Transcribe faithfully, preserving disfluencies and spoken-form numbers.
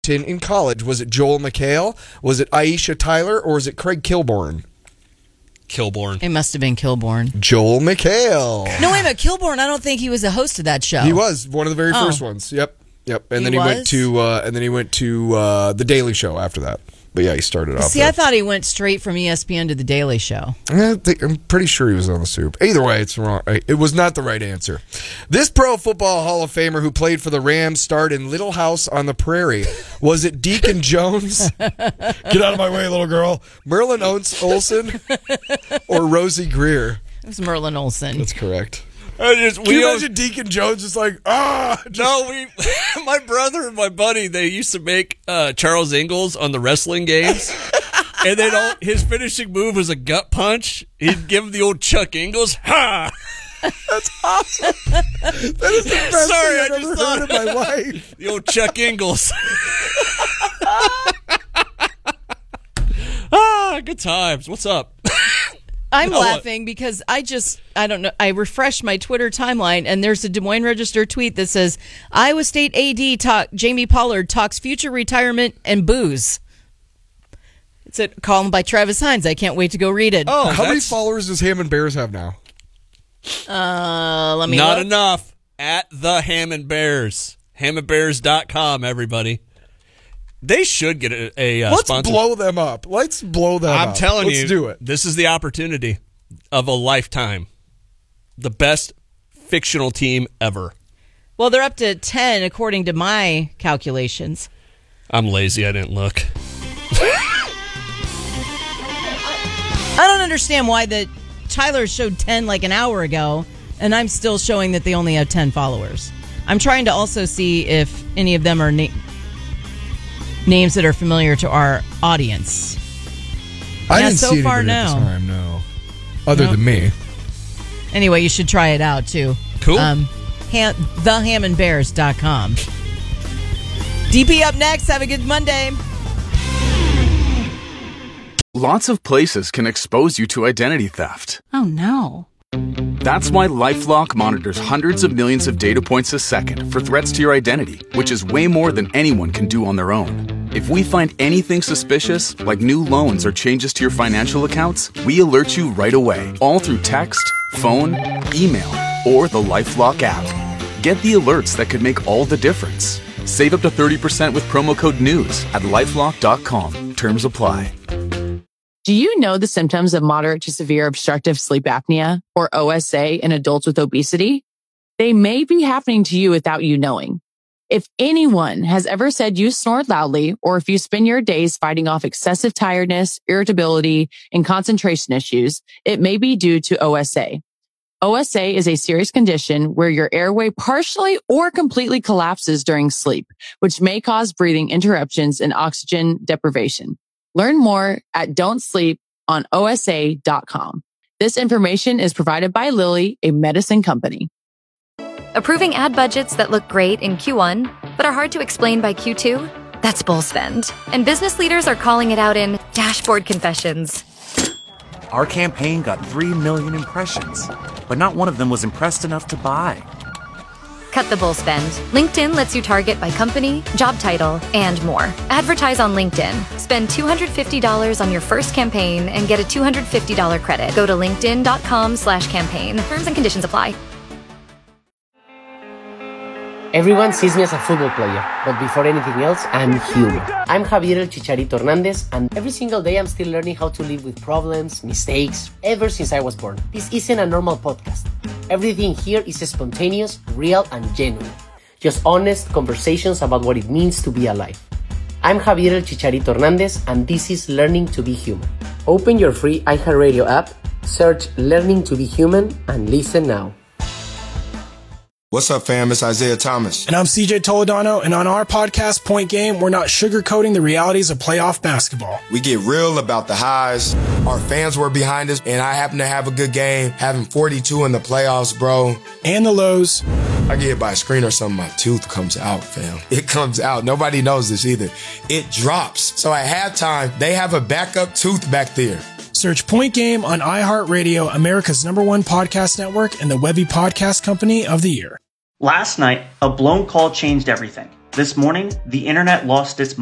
in college? Was it Joel McHale? Was it Aisha Tyler? Or was it Craig Kilborn? Kilborn. It must have been Kilborn. Joel McHale. No, wait a minute. Kilborn, I don't think he was a host of that show. He was one of the very Oh. first ones. Yep. Yep. And He then he was? went to uh, and then he went to uh, The Daily Show after that. But yeah, he started off See, there. I thought he went straight from E S P N to The Daily Show. I think, I'm pretty sure he was on the Soup. Either way, it's wrong. It was not the right answer. This Pro Football Hall of Famer who played for the Rams starred in Little House on the Prairie. Was it Deacon Jones? Get out of my way, little girl. Merlin Olsen or Rosie Greer? It was Merlin Olsen. That's correct. I just, Can you imagine Deacon Jones just like, ah? Just, no, we, my brother and my buddy, they used to make uh, Charles Ingalls on the wrestling games. And then all, his finishing move was a gut punch. He'd give him the old Chuck Ingalls. Ha! That's awesome. That is the best Sorry, thing I I've just ever thought heard in my life. The old Chuck Ingalls. ah, good times. What's up? I'm Oh, what? laughing because I just, I don't know, I refreshed my Twitter timeline and there's a Des Moines Register tweet that says, Iowa State A D talk, Jamie Pollard talks future retirement and booze. It's a column by Travis Hines. I can't wait to go read it. Oh, How many that's followers does Hammond Bears have now? Uh, let me not look. enough. At the Hammond Bears. Hammond Bears dot com, everybody. They should get a, a uh, Let's sponsor. blow them up. Let's blow them up. I'm telling Let's you, do it. This is the opportunity of a lifetime. The best fictional team ever. Well, they're up to ten according to my calculations. I'm lazy. I didn't look. I don't understand why the Tyler showed ten like an hour ago, and I'm still showing that they only have ten followers. I'm trying to also see if any of them are na- names that are familiar to our audience. I Yeah, didn't so see far, anybody at the no. time, no. Other Nope. than me. Anyway, you should try it out too. Cool. Um, ha- the hammond bears dot com. D P up next. Have a good Monday. Lots of places can expose you to identity theft. Oh no. That's why LifeLock monitors hundreds of millions of data points a second for threats to your identity, which is way more than anyone can do on their own. If we find anything suspicious, like new loans or changes to your financial accounts, we alert you right away, all through text, phone, email, or the LifeLock app. Get the alerts that could make all the difference. Save up to thirty percent with promo code NEWS at lifelock dot com. Terms apply. Do you know the symptoms of moderate to severe obstructive sleep apnea, or O S A, in adults with obesity? They may be happening to you without you knowing. If anyone has ever said you snore loudly, or if you spend your days fighting off excessive tiredness, irritability, and concentration issues, it may be due to O S A. O S A is a serious condition where your airway partially or completely collapses during sleep, which may cause breathing interruptions and oxygen deprivation. Learn more at don't sleep on O S A dot com. This information is provided by Lilly, a medicine company. Approving ad budgets that look great in Q one, but are hard to explain by Q two? That's bull spend. And business leaders are calling it out in dashboard confessions. Our campaign got three million impressions, but not one of them was impressed enough to buy. Cut the bull spend. LinkedIn lets you target by company, job title, and more. Advertise on LinkedIn. Spend two hundred fifty dollars on your first campaign and get a two hundred fifty dollars credit. Go to linkedin dot com slash campaign. Terms and conditions apply. Everyone sees me as a football player, but before anything else, I'm human. I'm Javier El Chicharito Hernandez, and every single day I'm still learning how to live with problems, mistakes, ever since I was born. This isn't a normal podcast. Everything here is spontaneous, real, and genuine. Just honest conversations about what it means to be alive. I'm Javier El Chicharito Hernandez, and this is Learning to be Human. Open your free iHeartRadio app, search Learning to be Human, and listen now. What's up, fam? It's Isaiah Thomas. And I'm C J Toledano, and on our podcast, Point Game, we're not sugarcoating the realities of playoff basketball. We get real about the highs. Our fans were behind us, and I happen to have a good game, having forty-two in the playoffs, bro. And the lows. I get hit by a screen or something, my tooth comes out, fam. It comes out. Nobody knows this either. It drops. So at halftime, they have a backup tooth back there. Search Point Game on iHeartRadio, America's number one podcast network, and the Webby Podcast Company of the Year. Last night, a blown call changed everything. This morning, the internet lost its